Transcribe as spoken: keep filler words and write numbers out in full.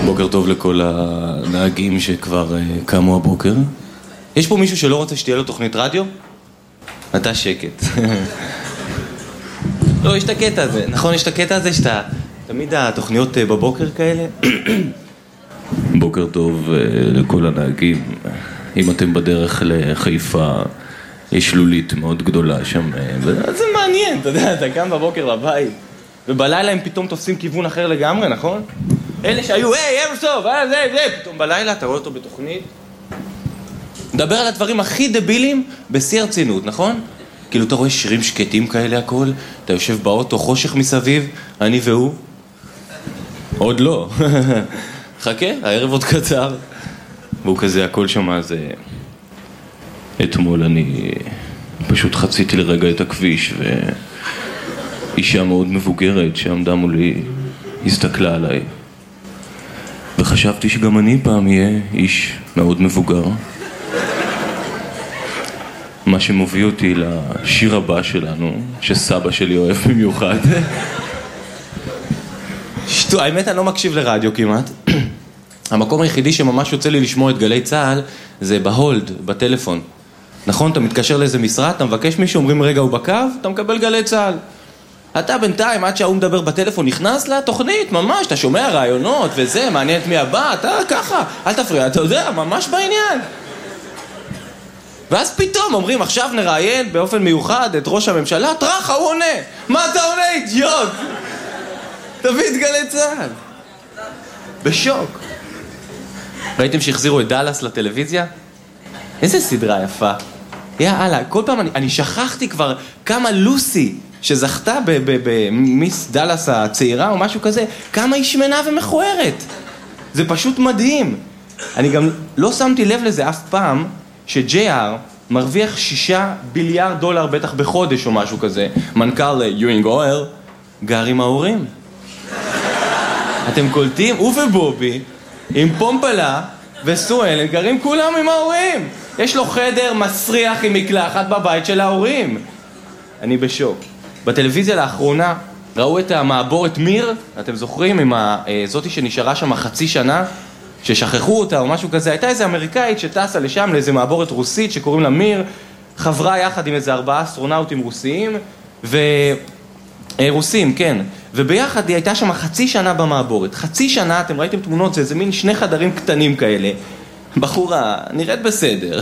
בוקר טוב לכל הנהגים שכבר קמו הבוקר. יש פה מישהו שלא רוצה שתהיה לו תוכנית רדיו? אתה שקט. לא, יש את הקטע הזה. נכון, יש את הקטע הזה שאתה... תמיד התוכניות בבוקר כאלה. בוקר טוב לכל הנהגים. אם אתם בדרך לחיפה, יש לולית מאוד גדולה שם. זה מעניין, אתה יודע, אתה קם בבוקר לבית, ובלילה הם פתאום תופסים כיוון אחר לגמרי, נכון? אלה שהיו, היי, ערב טוב, אה, זה, זה, פתאום בלילה אתה רואה אותו בתוכנית. מדבר על הדברים הכי דבילים בשיא הרצינות, נכון? כאילו אתה רואה שירים שקטים כאלה הכל, אתה יושב באוטו, חושך מסביב, אני והוא. עוד לא. חכה, הערב עוד קצר. והוא כזה, הכל שמה זה... אתמול אני פשוט חציתי לרגע את הכביש, ואישה מאוד מבוגרת שעמדה מולי הסתכלה עליי. וחשבתי שגם אני פעם יהיה איש מאוד מבוגר. מה שמוביל אותי לשיר הבא שלנו, שסבא שלי אוהב במיוחד. שטו, האמת אני לא מקשיב לרדיו כמעט. המקום היחידי שממש יוצא לי לשמוע את גלי צהל זה בהולד, בטלפון. נכון, אתה מתקשר לאיזה משרד, אתה מבקש מישהו, אומרים רגע הוא בקו, אתה מקבל גלי צהל. אתה בינתיים, עד שההוא מדבר בטלפון, נכנס לתוכנית, ממש, אתה שומע רעיונות וזה, מעניין את מי הבא, אתה ככה, אל תפריע, אתה יודע, ממש בעניין. ואז פתאום אומרים, עכשיו נראיין באופן מיוחד את ראש הממשלה, טרחה, הוא עונה. מה אתה עונה, אידיוט? תביא את גלי צהל. בשוק. ראיתם שהחזירו את דלס לטלוויזיה? איזה סדרה יפה. יאללה, כל פעם אני, אני שכחתי כבר כמה לוסי שזכתה במיס דלס הצעירה או משהו כזה, כמה היא שמנה ומכוערת. זה פשוט מדהים. אני גם לא שמתי לב לזה אף פעם ש-ג'יי אר מרוויח שישה ביליארד דולר בטח בחודש או משהו כזה. מנכ"ל יואינג אוהל גר עם ההורים. אתם קולטים? הוא ובובי עם פומפלה וסואל הם גרים כולם עם ההורים. יש לו חדר מסריח עם מקלחת בבית של ההורים. אני בשוק. בטלוויזיה לאחרונה ראו את המעבורת מיר, אתם זוכרים? עם זאתי שנשארה שם חצי שנה, ששכחו אותה או משהו כזה. הייתה איזו אמריקאית שטסה לשם לאיזו מעבורת רוסית שקוראים לה מיר, חברה יחד עם איזה ארבעה אסטרונאוטים רוסיים, ו... רוסים, כן. וביחד היא הייתה שם חצי שנה במעבורת. חצי שנה, אתם ראיתם תמונות, זה איזה מין שני חדרים קטנים כאלה. בחורה, נראית בסדר.